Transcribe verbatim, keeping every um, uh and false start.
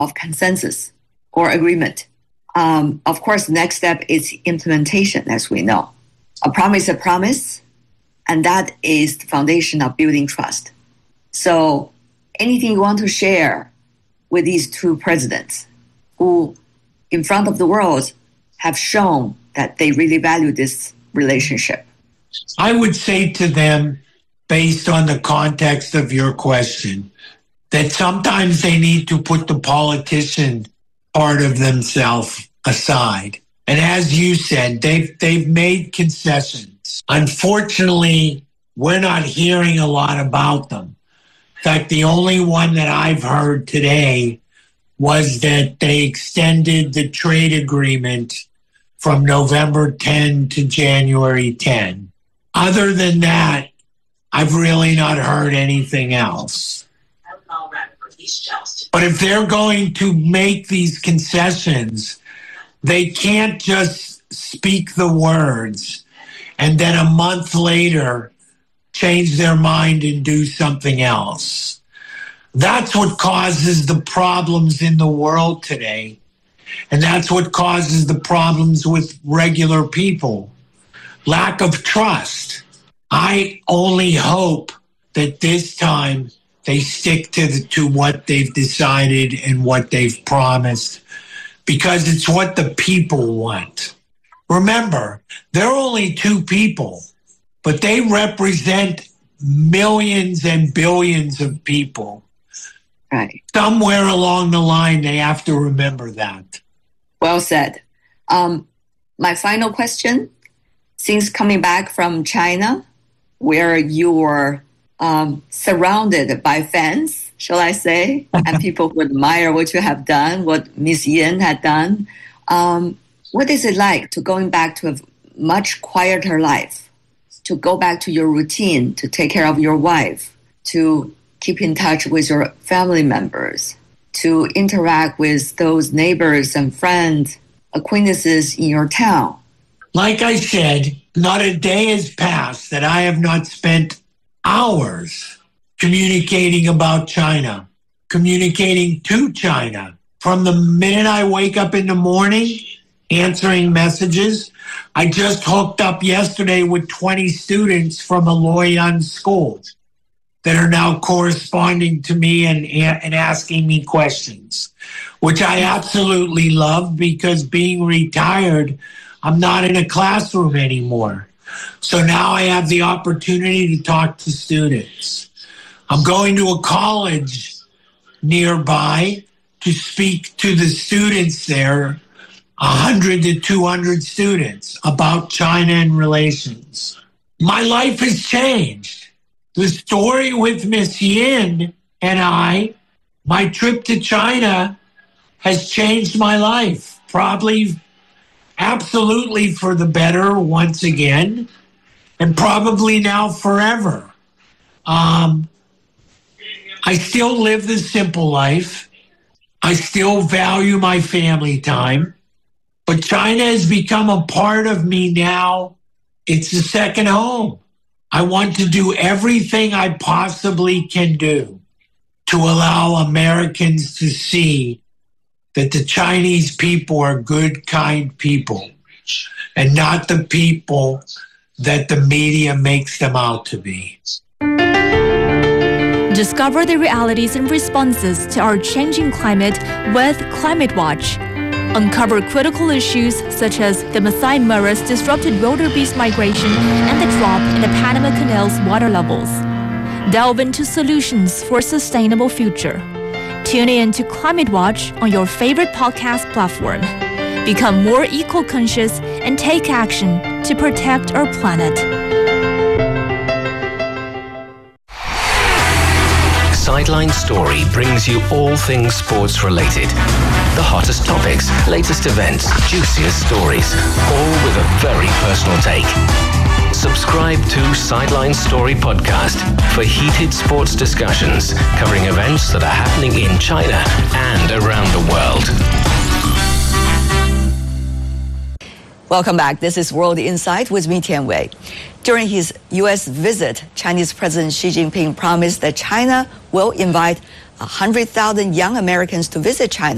of consensus or agreement. Um, of course, the next step is implementation, as we know. A promise is a promise, and that is the foundation of building trust. So anything you want to share with these two presidents who, in front of the world, have shown that they really value this relationship? I would say to them, based on the context of your question, that sometimes they need to put the politician part of themselves aside. And as you said, they've, they've made concessions. Unfortunately, we're not hearing a lot about them. In fact, the only one that I've heard today was that they extended the trade agreement from November tenth to January tenth. Other than that, I've really not heard anything else. But if they're going to make these concessions, they can't just speak the words and then a month later change their mind and do something else. That's what causes the problems in the world today. And that's what causes the problems with regular people. Lack of trust. I only hope that this time they stick to, the, to what they've decided and what they've promised, because it's what the people want. Remember, they're only two people, but they represent millions and billions of people. Right. Somewhere along the line, they have to remember that. Well said. Um, my final question, since coming back from China, where you're um, surrounded by fans, shall I say, and people who admire what you have done, what Miss Yin had done, um, what is it like to going back to a much quieter life, to go back to your routine, to take care of your wife, to keep in touch with your family members, to interact with those neighbors and friends, acquaintances in your town? Like I said, not a day has passed that I have not spent hours communicating about China, communicating to China. From the minute I wake up in the morning, answering messages. I just hooked up yesterday with twenty students from a Luoyang school that are now corresponding to me and, and asking me questions, which I absolutely love, because being retired, I'm not in a classroom anymore. So now I have the opportunity to talk to students. I'm going to a college nearby to speak to the students there, one hundred to two hundred students, about China and relations. My life has changed. The story with Miss Yin and I, my trip to China, has changed my life. Probably, absolutely for the better once again, and probably now forever. Um, I still live the simple life. I still value my family time. But China has become a part of me now. It's a second home. I want to do everything I possibly can do to allow Americans to see that the Chinese people are good, kind people, and not the people that the media makes them out to be. Discover the realities and responses to our changing climate with Climate Watch. Uncover critical issues such as the Masai Mara's disrupted wildebeest migration and the drop in the Panama Canal's water levels. Delve into solutions for a sustainable future. Tune in to Climate Watch on your favorite podcast platform. Become more eco-conscious and take action to protect our planet. Sideline Story brings you all things sports related. The hottest topics, latest events, juiciest stories, all with a very personal take. Subscribe to Sideline Story Podcast for heated sports discussions covering events that are happening in China and around the world. Welcome back. This is World Insight with me, Tian Wei. During his U S visit, Chinese President Xi Jinping promised that China will invite one hundred thousand young Americans to visit China